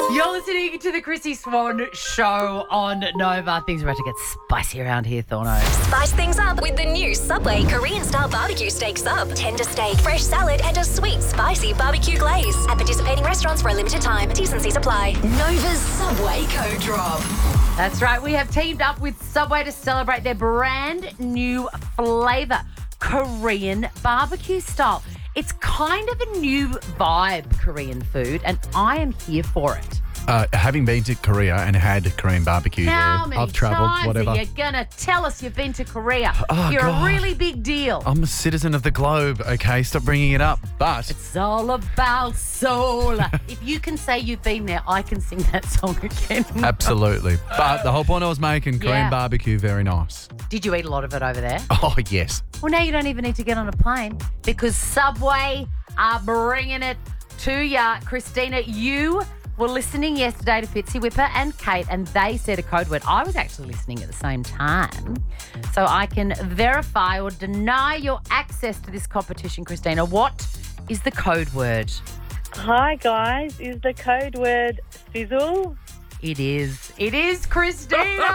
You're listening to the Chrissy Swan Show on Nova. Things are about to get spicy around here, Thorno. Spice things up with the new Subway Korean-style barbecue steak sub. Tender steak, fresh salad, and a sweet, spicy barbecue glaze. At participating restaurants for a limited time. T's and C's apply. Nova's Subway Code Drop. That's right. We have teamed up with Subway to celebrate their brand new flavour, Korean barbecue style. It's kind of a new vibe, Korean food, and I am here for it. Having been to Korea and had Korean barbecue How there, many I've travelled, times whatever. are you going to tell us you've been to Korea? Oh, You're God. a really big deal. I'm a citizen of the globe, okay? Stop bringing it up. But It's all about soul. If you can say you've been there, I can sing that song again. absolutely. But the whole point I was making, Korean Yeah. barbecue, very nice. Did you eat a lot of it over there? Oh, yes. Well, now you don't even need to get on a plane because Subway are bringing it to ya. Christina, you were listening yesterday to Fitzy Whipper and Kate, and they said a code word. I was actually listening at the same time, so I can verify or deny your access to this competition, Christina. What is the code word? Hi guys, is the code word sizzle? It is. It is, Christina.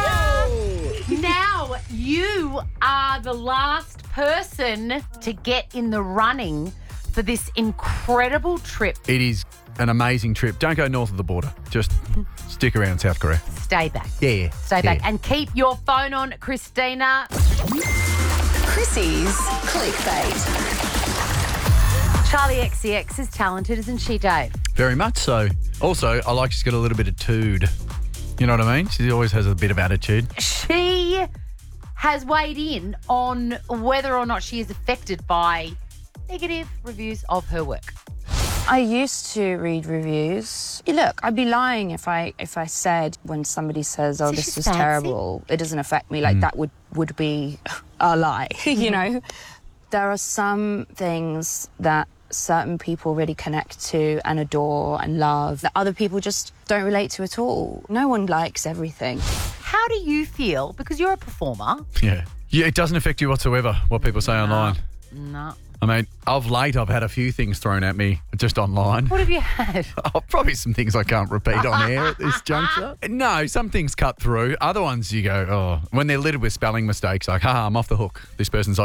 Now, you are the last person to get in the running for this incredible trip. It is an amazing trip. Don't go north of the border. Just stick around South Korea. Stay back. Yeah. Stay back and keep your phone on, Christina. Chrissy's Clickbait. Charlie XCX is talented, isn't she, Dave? Very much so. Also, I like she's got a little bit of tude. You know what I mean? She always has a bit of attitude. She has weighed in on whether or not she is affected by negative reviews of her work. I used to read reviews. Look, I'd be lying if I said when somebody says, "Oh, So this she's is fancy? terrible," it doesn't affect me. Like that would be a lie. You know, there are some things that certain people really connect to and adore and love that other people just don't relate to at all. No one likes everything. How do you feel? Because you're a performer. Yeah. Yeah, it doesn't affect you whatsoever, what people say online. No. I mean, of late, I've had a few things thrown at me just online. What have you had? Oh, probably some things I can't repeat on air at this juncture. No, some things cut through. Other ones you go, oh, when they're littered with spelling mistakes, like, haha, I'm off the hook. This person's